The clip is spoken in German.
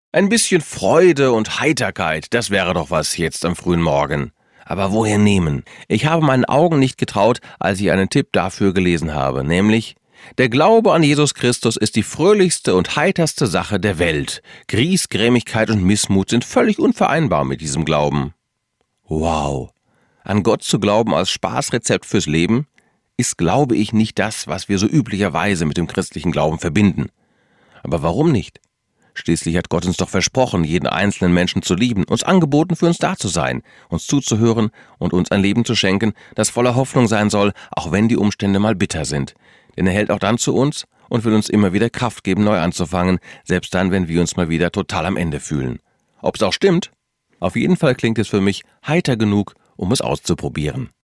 Ein bisschen Freude und Heiterkeit, das wäre doch was jetzt am frühen Morgen. Aber woher nehmen? Ich habe meinen Augen nicht getraut, als ich einen Tipp dafür gelesen habe, nämlich: Der Glaube an Jesus Christus ist die fröhlichste und heiterste Sache der Welt. Griesgrämigkeit und Missmut sind völlig unvereinbar mit diesem Glauben. Wow! An Gott zu glauben als Spaßrezept fürs Leben ist, glaube ich, nicht das, was wir so üblicherweise mit dem christlichen Glauben verbinden. Aber warum nicht? Schließlich hat Gott uns doch versprochen, jeden einzelnen Menschen zu lieben, uns angeboten, für uns da zu sein, uns zuzuhören und uns ein Leben zu schenken, das voller Hoffnung sein soll, auch wenn die Umstände mal bitter sind. Denn er hält auch dann zu uns und will uns immer wieder Kraft geben, neu anzufangen, selbst dann, wenn wir uns mal wieder total am Ende fühlen. Ob es auch stimmt? Auf jeden Fall klingt es für mich heiter genug, um es auszuprobieren.